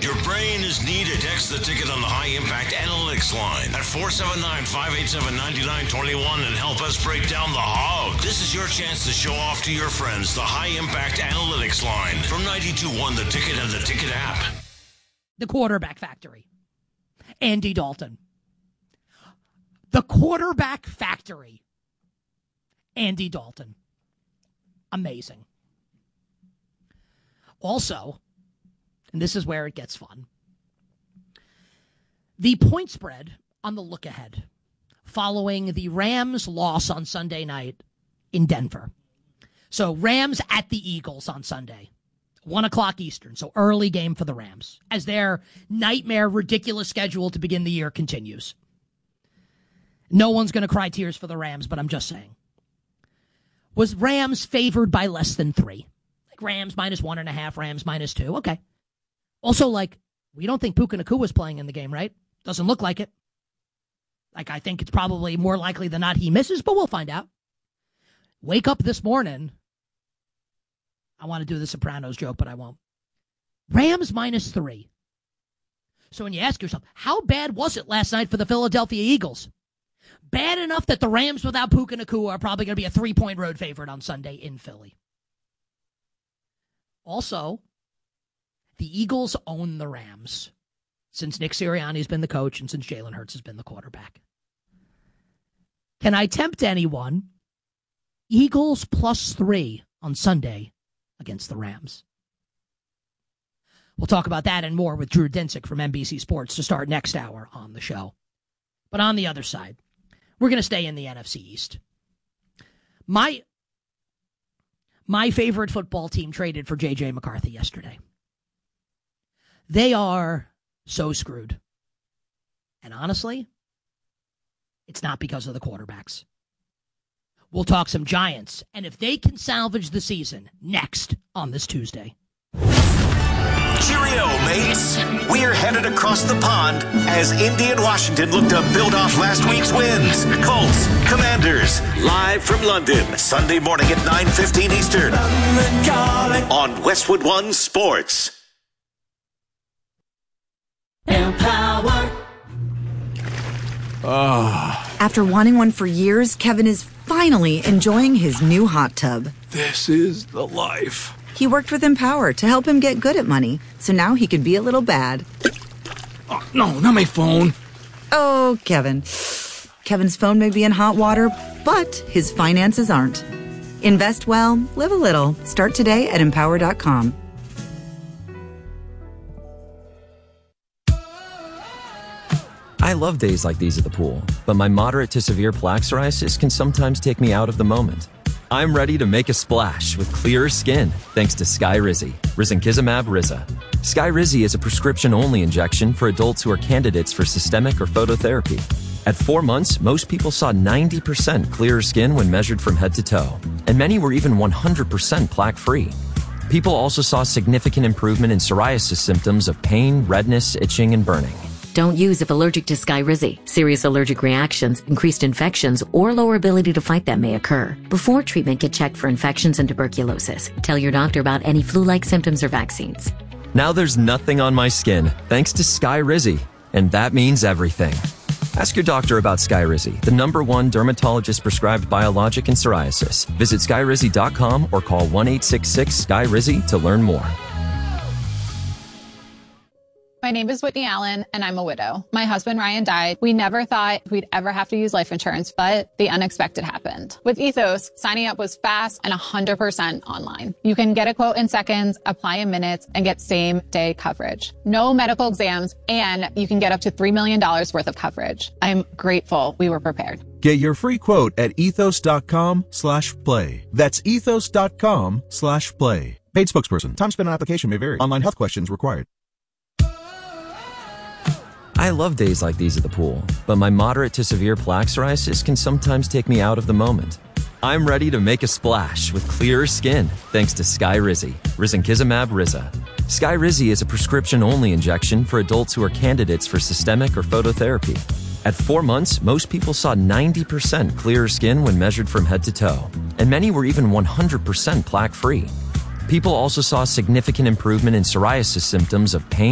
Your brain is needed. Text the ticket on the High Impact Analytics line at 479-587-9921 and help us break down the hog. This is your chance to show off to your friends the High Impact Analytics line from 92.1 The Ticket and the Ticket app. The quarterback factory. Andy Dalton. The quarterback factory. Andy Dalton. Amazing. Also, and this is where it gets fun, the point spread on the look ahead following the Rams' loss on Sunday night in Denver. So Rams at the Eagles on Sunday, 1 o'clock Eastern, so early game for the Rams as their nightmare, ridiculous schedule to begin the year continues. No one's going to cry tears for the Rams, but I'm just saying. Was Rams favored by less than 3? Like Rams minus 1.5, Rams minus 2. Okay. Also, we don't think Puka Nacua was playing in the game, right? Doesn't look like it. I think it's probably more likely than not he misses, but we'll find out. Wake up this morning. I want to do the Sopranos joke, but I won't. Rams minus 3. So when you ask yourself, how bad was it last night for the Philadelphia Eagles? Bad enough that the Rams without Puka Nacua are probably going to be a 3-point road favorite on Sunday in Philly. Also, the Eagles own the Rams since Nick Sirianni's been the coach and since Jalen Hurts has been the quarterback. Can I tempt anyone? Eagles plus 3 on Sunday against the Rams. We'll talk about that and more with Drew Dinsick from NBC Sports to start next hour on the show. But on the other side, we're going to stay in the NFC East. My favorite football team traded for J.J. McCarthy yesterday. They are so screwed. And honestly, it's not because of the quarterbacks. We'll talk some Giants, and if they can salvage the season, next on this Tuesday. Cheerio, mates. We're headed across the pond as Indy and Washington look to build off last week's wins. Colts, Commanders, live from London, Sunday morning at 9:15 Eastern on Westwood One Sports. Empower. After wanting one for years, Kevin is finally enjoying his new hot tub. This is the life. He worked with Empower to help him get good at money, so now he can be a little bad. Oh, no, not my phone. Oh, Kevin. Kevin's phone may be in hot water, but his finances aren't. Invest well, live a little. Start today at Empower.com. I love days like these at the pool, but my moderate to severe plaque psoriasis can sometimes take me out of the moment. I'm ready to make a splash with clearer skin thanks to Skyrizi, risankizumab Riza. Skyrizi is a prescription-only injection for adults who are candidates for systemic or phototherapy. At 4 months, most people saw 90% clearer skin when measured from head to toe, and many were even 100% plaque-free. People also saw significant improvement in psoriasis symptoms of pain, redness, itching, and burning. Don't use if allergic to Skyrizi. Serious allergic reactions, increased infections, or lower ability to fight them may occur. Before treatment, get checked for infections and tuberculosis. Tell your doctor about any flu-like symptoms or vaccines. Now there's nothing on my skin thanks to Skyrizi, and that means everything. Ask your doctor about Skyrizi, the #1 dermatologist-prescribed biologic in psoriasis. Visit Skyrizi.com or call 1-866-SKYRIZI to learn more. My name is Whitney Allen, and I'm a widow. My husband, Ryan, died. We never thought we'd ever have to use life insurance, but the unexpected happened. With Ethos, signing up was fast and 100% online. You can get a quote in seconds, apply in minutes, and get same-day coverage. No medical exams, and you can get up to $3 million worth of coverage. I'm grateful we were prepared. Get your free quote at ethos.com/play. That's ethos.com/play. Paid spokesperson. Time spent on application may vary. Online health questions required. I love days like these at the pool, but my moderate to severe plaque psoriasis can sometimes take me out of the moment. I'm ready to make a splash with clearer skin thanks to Skyrizi, risankizumab Riza. Skyrizi is a prescription-only injection for adults who are candidates for systemic or phototherapy. At 4 months, most people saw 90% clearer skin when measured from head to toe, and many were even 100% plaque-free. People also saw significant improvement in psoriasis symptoms of pain,